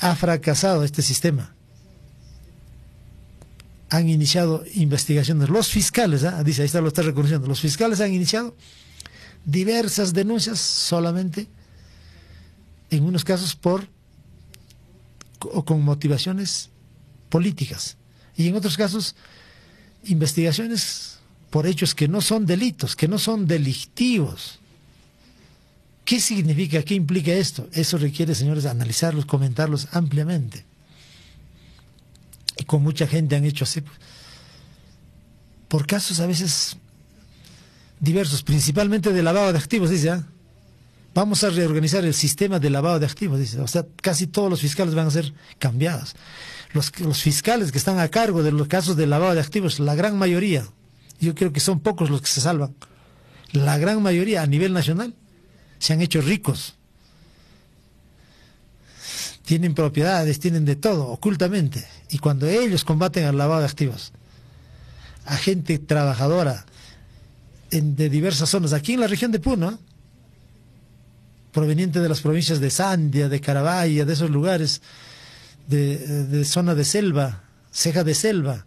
ha fracasado este sistema. Han iniciado investigaciones. Los fiscales, dice, ahí está, lo está reconociendo, los fiscales han iniciado diversas denuncias solamente, en unos casos o con motivaciones políticas, y en otros casos investigaciones por hechos que no son delitos, que no son delictivos. ¿Qué significa? ¿Qué implica esto? Eso requiere, señores, analizarlos, comentarlos ampliamente. Y con mucha gente han hecho así, pues, por casos a veces diversos, principalmente de lavado de activos, dice, vamos a reorganizar el sistema de lavado de activos, dice, o sea, casi todos los fiscales van a ser cambiados. Los fiscales que están a cargo de los casos de lavado de activos, la gran mayoría, yo creo que son pocos los que se salvan, la gran mayoría a nivel nacional se han hecho ricos. Tienen propiedades, tienen de todo, ocultamente. Y cuando ellos combaten al lavado de activos, a gente trabajadora de diversas zonas, aquí en la región de Puno, proveniente de las provincias de Sandia, de Carabaya, de esos lugares, de zona de selva, ceja de selva,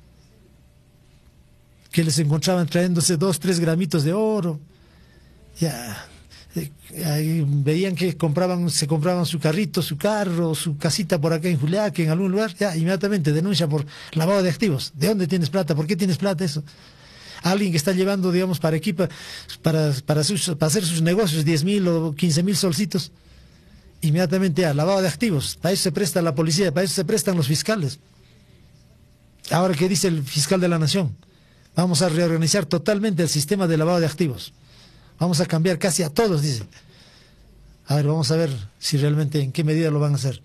que les encontraban trayéndose 2, 3 gramitos de oro, ya... Ahí veían que se compraban su carrito, su carro, su casita por acá en Juliaca, en algún lugar, ya inmediatamente denuncia por lavado de activos. ¿De dónde tienes plata? ¿Por qué tienes plata? Eso. Alguien que está llevando, digamos, para hacer sus negocios 10.000 o 15.000 solcitos, inmediatamente ya, lavado de activos. Para eso se presta la policía, para eso se prestan los fiscales. Ahora, ¿qué dice el fiscal de la Nación? Vamos a reorganizar totalmente el sistema de lavado de activos. Vamos a cambiar casi a todos, dice. A ver, vamos a ver si realmente en qué medida lo van a hacer.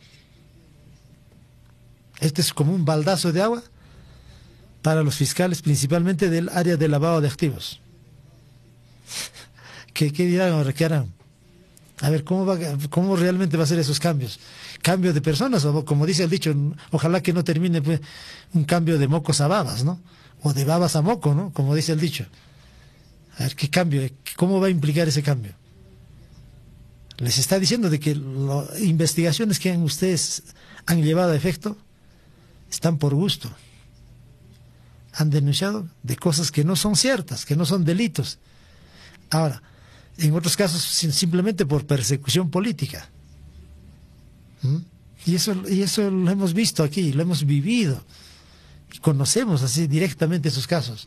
Este es como un baldazo de agua para los fiscales, principalmente del área de lavado de activos. ¿Qué dirán ahora? ¿Qué harán? A ver, ¿cómo realmente va a ser esos cambios? ¿Cambio de personas? O como dice el dicho, ojalá que no termine, pues, un cambio de mocos a babas, ¿no? O de babas a moco, ¿no? Como dice el dicho. A ver, ¿qué cambio? ¿Cómo va a implicar ese cambio? Les está diciendo de que las investigaciones que ustedes han llevado a efecto están por gusto. Han denunciado de cosas que no son ciertas, que no son delitos. Ahora, en otros casos simplemente por persecución política. Y eso lo hemos visto aquí, lo hemos vivido. Y conocemos así directamente esos casos.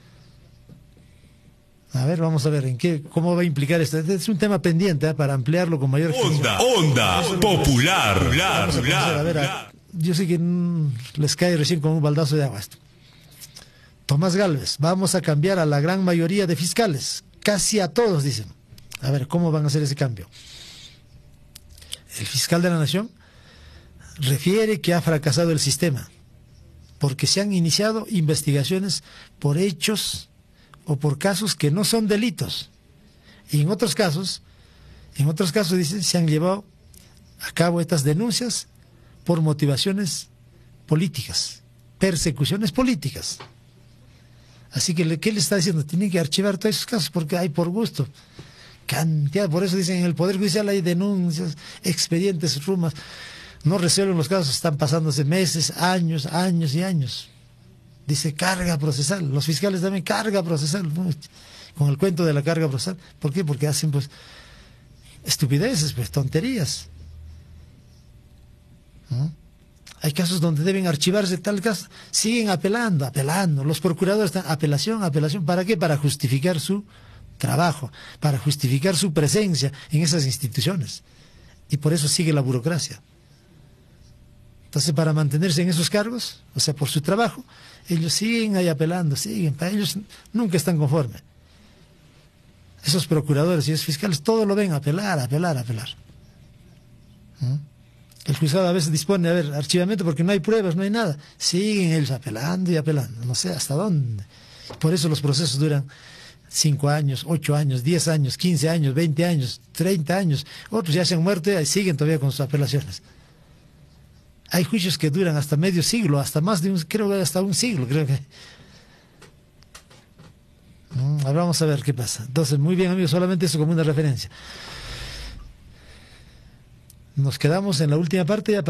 A ver, vamos a ver cómo va a implicar esto. Este es un tema pendiente para ampliarlo con mayor extensión. Onda popular. A ver, yo sé que les cae recién como un baldazo de agua esto. Tomás Gálvez, vamos a cambiar a la gran mayoría de fiscales, casi a todos, dicen. A ver, ¿cómo van a hacer ese cambio? El fiscal de la Nación refiere que ha fracasado el sistema, porque se han iniciado investigaciones por hechos o por casos que no son delitos. Y en otros casos, dicen, se han llevado a cabo estas denuncias por motivaciones políticas, persecuciones políticas. Así que, ¿qué le está diciendo? Tienen que archivar todos esos casos porque hay por gusto. Cantidad, por eso dicen, en el Poder Judicial hay denuncias, expedientes, rumas. No resuelven los casos, están pasándose meses, años y años. Dice carga procesal, los fiscales también carga procesal, ¿no? Con el cuento de la carga procesal. ¿Por qué? Porque hacen pues estupideces, pues tonterías. ¿No? Hay casos donde deben archivarse tal caso, siguen apelando. Los procuradores están apelación. ¿Para qué? Para justificar su trabajo, para justificar su presencia en esas instituciones. Y por eso sigue la burocracia. Entonces, para mantenerse en esos cargos, o sea, por su trabajo, ellos siguen ahí apelando, para ellos nunca están conformes. Esos procuradores y esos fiscales, todo lo ven, apelar. El juzgado a veces dispone, archivamiento porque no hay pruebas, no hay nada. Siguen ellos apelando, no sé hasta dónde. Por eso los procesos duran 5 años, 8 años, 10 años, 15 años, 20 años, 30 años. Otros ya se han muerto y siguen todavía con sus apelaciones. Hay juicios que duran hasta medio siglo, hasta más de hasta un siglo, creo que. Ahora vamos a ver qué pasa. Entonces, muy bien, amigos, solamente eso como una referencia. Nos quedamos en la última parte.